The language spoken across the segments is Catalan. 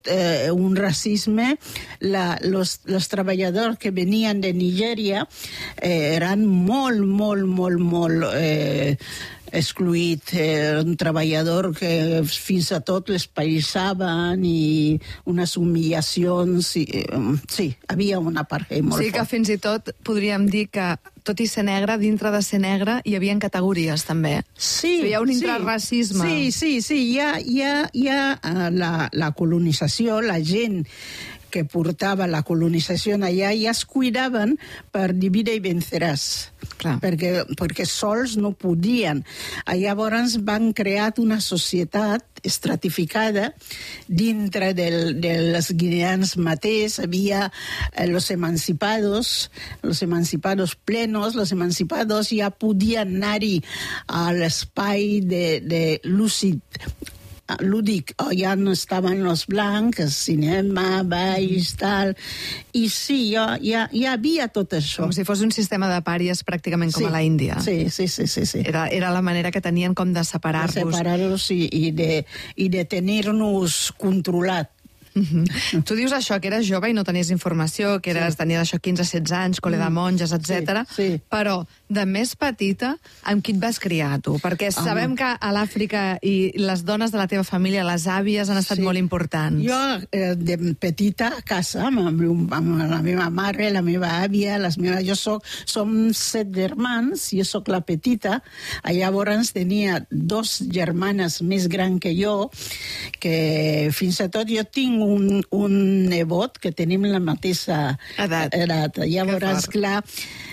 un racisme. Los treballadors que venien de Nigèria eren molt excluït, un treballador que fins a tot les païsaven i unes humillacions. Sí, havia una apartheid molt fort. Sí, que fins i tot podríem dir que, tot i ser negre, dintre de ser negre hi havia categories, també. Sí. Hi ha un intrarracisme. Sí. Hi ha la colonització, la gent que portava la colonització allà i es cuidaven per divide i venceràs. Clar. Perquè sols no podien. Llavors van crear una societat estratificada dintre dels guineans mateix. Havia los emancipados plenos, los emancipados ja podien anar-hi a l'espai de lúdic, ja no estaven els blancs, cinema, balls, tal, i sí, hi havia tot això. Com si fos un sistema de pàries pràcticament com a la Índia. Sí. Era la manera que tenien com de separar-los. De separar-los i de tenir-nos controlat. Tu dius això, que eres jove i no tenies informació, que tenies això 15-16 anys, col·le de monges, etc. Sí. Però de més petita, amb qui et vas criar, tu? Perquè sabem que a l'Àfrica i les dones de la teva família, les àvies, han estat molt importants. Jo, de petita, a casa, amb la meva mare, la meva àvia, som 7 germans, jo sóc la petita. Llavors tenia 2 germanes més grans que jo, que fins i tot jo tinc un nebot que tenim la mateixa edat. Llavors, clar,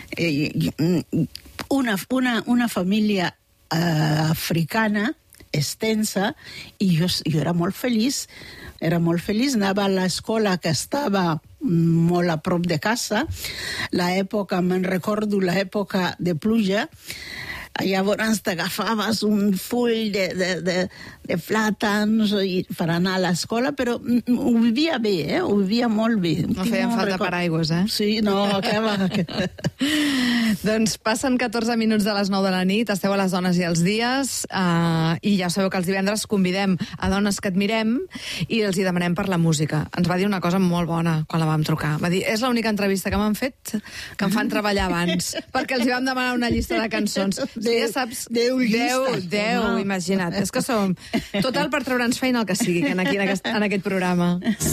una família africana extensa, i jo era molt feliç. Anava a l'escola que estava molt a prop de casa. Me'n recordo l'època de pluja. Llavors t'agafaves un full de plàtans per anar a l'escola, però ho vivia bé, ho vivia molt bé. No feien falta paraigües, Sí, no, acaba. Doncs passen 14 minuts de les 9 de la nit, esteu a les Dones i els Dies, i ja sabeu que els divendres convidem a dones que admirem i els hi demanem per la música. Ens va dir una cosa molt bona quan la vam trucar. Va dir, és l'única entrevista que m'han fet que em fan treballar abans, perquè els hi vam demanar una llista de cançons. Ja saps, 10, imagina't. És que som total per treure'ns feina el que sigui en aquest programa.